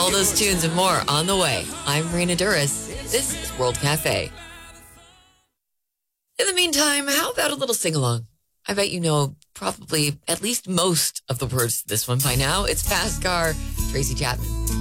All those tunes and more on the way. I'm Marina Duras. This is World Cafe. In the meantime, how about a little sing-along? I bet you know probably at least most of the words to this one by now. It's Fast Car, Tracy Chapman.